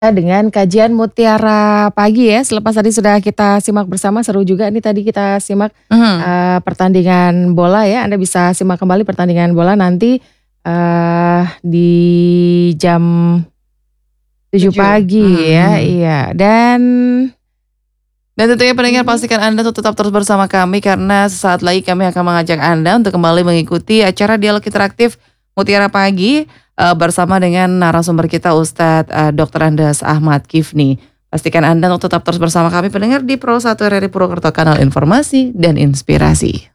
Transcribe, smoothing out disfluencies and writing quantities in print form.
Dengan kajian Mutiara Pagi ya, selepas tadi sudah kita simak bersama, seru juga nih tadi kita simak Mhm. pertandingan bola ya. Anda bisa simak kembali pertandingan bola nanti di jam 7 7, pagi ya, mhm. iya. Dan tentunya pendengar pastikan Anda tuh tetap terus bersama kami karena sesaat lagi kami akan mengajak Anda untuk kembali mengikuti acara dialog interaktif Mutiara Pagi bersama dengan narasumber kita Ustadz Dr. Andes Ahmad Kifni. Pastikan Anda untuk tetap terus bersama kami pendengar di Pro 1 RRI Purwokerto, kanal informasi dan inspirasi.